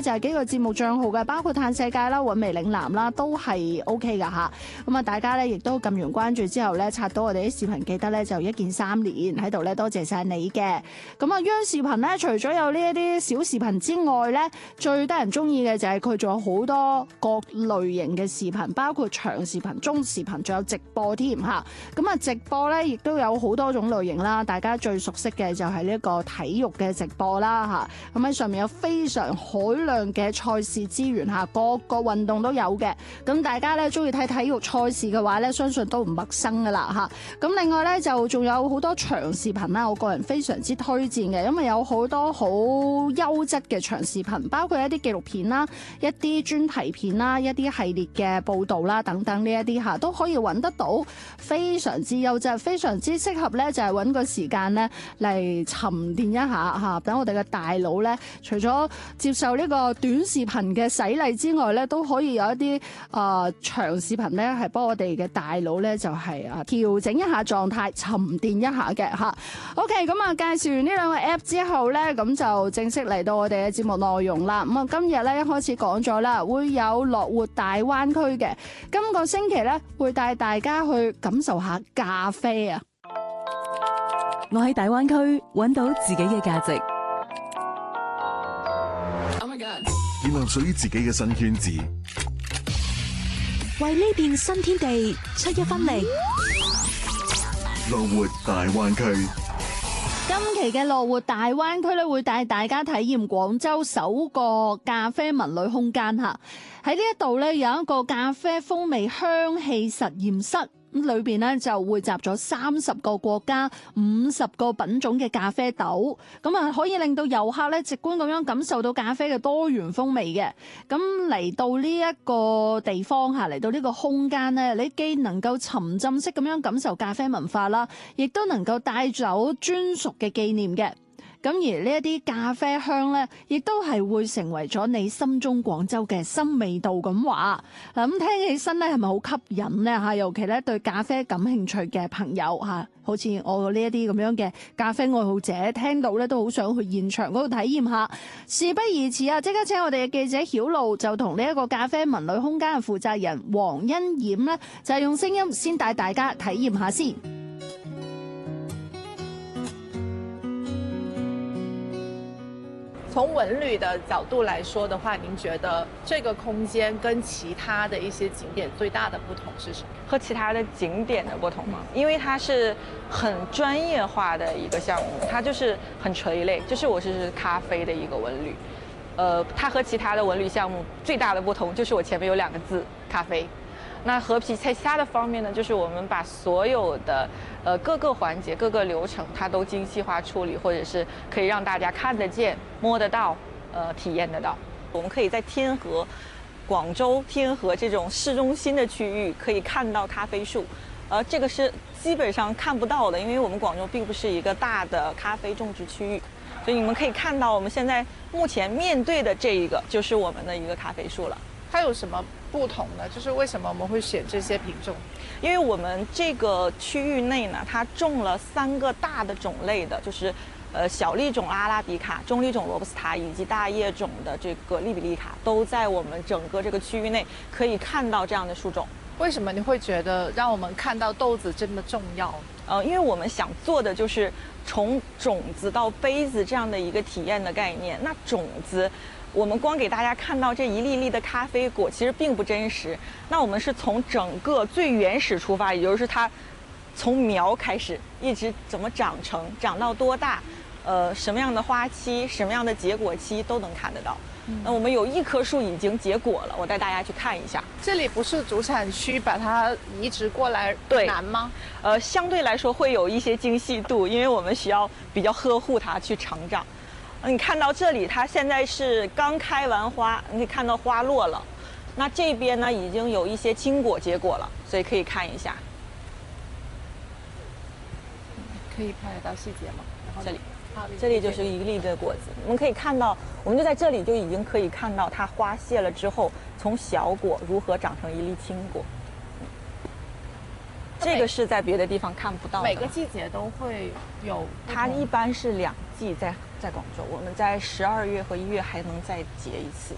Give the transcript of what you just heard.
就係幾個節目帳號嘅，包括嘆世界啦、韻味嶺南啦，都係 OK 噶嚇。咁啊，大家咧亦都撳完關注之後咧，刷到我哋啲視頻，記得咧就一鍵3連喺度咧，多謝晒你嘅。咁啊，央視頻咧，除咗有呢一啲小視頻之外咧，最得人中意嘅就係佢仲有好多各類型嘅視頻，包括長視頻、中視頻，仲有直播添嚇。咁啊，直播咧亦都有好多種類型啦，大家最熟悉嘅就係呢一個體育嘅直播啦嚇。咁喺上面有非常海量嘅賽事資源嚇，各個運動都有嘅。咁大家咧中意睇體育賽事嘅話咧，相信都唔陌生噶啦嚇。咁另外咧就仲有好多長視頻啦，我個人非常之推薦嘅，因為有好多好優質嘅長視頻，包括一啲紀錄片啦、一啲專題片啦、一啲系列嘅報導啦等等呢一啲嚇都可以揾得到，非常之優質，非常之適合咧就係揾個時間咧嚟沉澱一下嚇，等我哋嘅大腦咧，除咗接受呢個短視頻嘅洗禮之外咧，都可以有一啲長視頻咧係幫我哋嘅大腦咧就係調整一下狀態，沉澱一下嘅嚇。OK， 咁啊介紹完呢兩個 app 之後咧，咁就正式嚟到我哋嘅節目內容啦。咁啊今日咧一開始講咗啦，會有樂活大灣區嘅，今個星期咧會帶大家去感受下咖啡啊！ 我喺大灣區揾到自己嘅價值， 建立屬於自己嘅新圈子， 為呢片新天地出一分力。 樂活大灣區。 今期嘅樂活大灣區咧，會帶大家體驗廣州首個咖啡文旅空間嚇。喺呢一度咧有一個咖啡風味香氣實驗室。咁裏邊咧就匯集咗30個國家、50個品種嘅咖啡豆，咁啊可以令到遊客咧直觀咁樣感受到咖啡嘅多元風味嘅。咁嚟到呢一個地方嚇，嚟到呢個空間咧，你既能夠沉浸式咁樣感受咖啡文化啦，亦都能夠帶走專屬嘅紀念嘅。咁而呢一啲咖啡香咧，亦都係會成為咗你心中廣州嘅新味道咁話。嗱，咁聽起身咧係咪好吸引咧嚇？尤其咧對咖啡感興趣嘅朋友嚇，好似我呢一啲咁樣嘅咖啡愛好者，聽到咧都好想去現場嗰度體驗下。事不宜遲啊，即刻請我哋嘅記者曉露就同呢一個咖啡文旅空間嘅負責人黃欣冉咧，就係用聲音先帶大家體驗下先。 從文旅的角度來說的話，您覺得這個空間跟其他的一些景點最大的不同是什麼？ 和其他的景點的不同嗎？因為它是很專業化的一個項目，它就是很垂類，就是我是咖啡的一個文旅。它和其他的文旅項目最大的不同就是我前面有2個字咖啡。那和其他的方面呢，就是我們把所有的各個環節、各個流程，它都精細化處理，或者是可以讓大家看得見、摸得到、體驗得到。我們可以在天河、廣州天河這種市中心的區域可以看到咖啡樹，這個是基本上看不到的，因為我們廣州並不是一個大的咖啡種植區域，所以你們可以看到我們現在目前面對的這一個就是我們的一個咖啡樹了。 它有什麼不同呢？就是為什麼我們會選這些品種？ 因為我們這個區域內呢，它種了3個大的種類的，就是小粒種阿拉比卡、中粒種羅布斯塔以及大葉種的這個利比利卡，都在我們整個這個區域內可以看到這樣的樹種。 為什麼你會覺得讓我們看到豆子這麼重要？ 因為我們想做的就是從種子到杯子這樣的一個體驗的概念。那種子，我們光給大家看到這一粒粒的咖啡果，其實並不真實。那我們是從整個最原始出發，也就是它從苗開始，一直怎麼長成，長到多大，什麼樣的花期，什麼樣的結果期都能看得到。那我們有1棵樹已經結果了，我帶大家去看一下。 這裡不是主產區，把它移植過來難嗎？ 相對來說會有一些精細度，因為我們需要比較呵護它去成長。你看到這裡，它現在是剛開完花，你可以看到花落了。那這邊呢，已經有一些青果結果了，所以可以看一下。 可以拍得到細節嗎？然後這裡就是一粒的果子，我們可以看到，我們就在這裡就已經可以看到它花謝了之後，從小果如何長成一粒青果。這個是在別的地方看不到的。 每個季節都會有， 它一般是2季在廣州，我們在12月和1月還能再結一次。